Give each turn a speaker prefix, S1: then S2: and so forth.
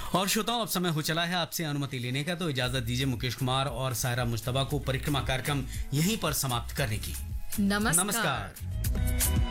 S1: और श्रोताओं, अब समय हो चला है आपसे अनुमति लेने का, तो इजाजत दीजिए मुकेश कुमार और सायरा मुश्तबा को परिक्रमा कार्यक्रम यहीं पर समाप्त करने की।
S2: नमस्कार।
S1: नमस्कार।